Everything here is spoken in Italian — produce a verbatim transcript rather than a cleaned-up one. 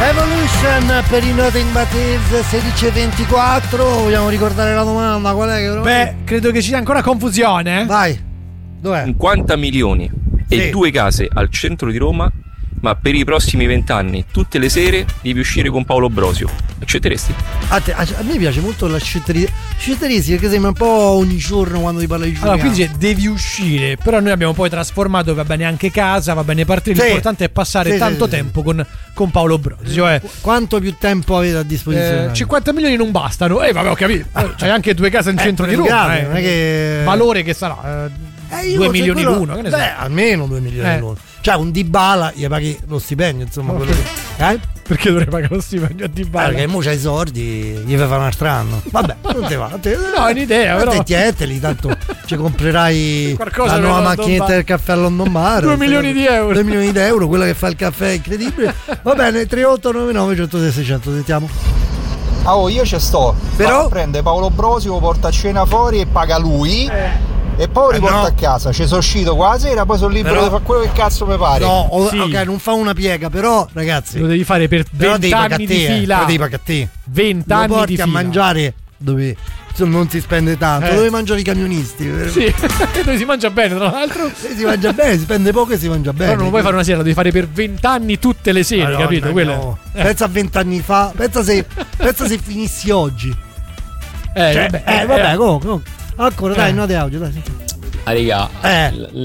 Revolution per i Nothing But Thieves, sedici e ventiquattro. Vogliamo ricordare la domanda? Qual è che... Beh, credo che ci sia ancora confusione. Vai. Dov'è? cinquanta milioni e Sì. due case al centro di Roma, ma per i prossimi vent'anni tutte le sere devi uscire con Paolo Brosio. Accetteresti? A, te, a, a me piace molto la scetteria. Scetteristica, perché sembra un po' ogni giorno quando ti parla di Giuliano. Allora, quindi devi uscire, però noi abbiamo poi trasformato, va bene anche casa, va bene partire, Sì. l'importante è passare Sì, tanto sì, sì, tempo con, con Paolo Brosio. Eh. Quanto più tempo avete a disposizione? Eh, cinquanta milioni non bastano. Eh, vabbè, ho capito. C'hai anche due case in Eh, centro di per Roma. grave, eh. non è che... Valore che sarà eh, Eh, io due se milioni quello- l'uno. Che ne so. Beh, almeno due milioni Eh. l'uno. Cioè, un Dybala gli paghi lo stipendio, insomma. Quello che... eh? Perché dovrei pagare lo stipendio a Dybala? Perché mo c'hai i soldi, gli fai fare un altro anno. Vabbè, non te va. Te... No, è un'idea, però. Te tieteli, tanto ci comprerai Qualcosa la per nuova London macchinetta Bar. del caffè a London Bar. Due milioni di euro. Due milioni di euro, quella che fa il caffè è incredibile. Va bene, tre otto nove nove uno zero sei sei zero zero, sentiamo. Ah, oh, io ci sto. Però- Ma prende Paolo Brosio, lo porta a cena fuori e paga lui. E poi lo riporta no. a casa. Ci sono uscito qua la sera, poi sono libero Però- di fare quello che cazzo mi pare. No, o- Sì. ok, non fa una piega, però ragazzi, Lo devi fare per però devi pagare venti a anni te, di eh, fila. però devi pagare a te. venti Lo anni porti di a fila. mangiare dove insomma, non si spende tanto, Eh. dove mangiano i camionisti. Sì, dove si mangia bene, tra l'altro. Se si mangia bene, si spende poco e si mangia bene. Però non lo puoi fare una sera, lo devi fare per venti anni tutte le sere, Madonna, capito? no. Quello è- Pensa a vent'anni fa, pensa se, pensa se finissi oggi. Eh, Cioè, vabbè, eh, eh, vabbè, eh. comunque, comunque. Ancora, dai, Eh. note audio, dai. Sì. Ah, raga, Eh. l-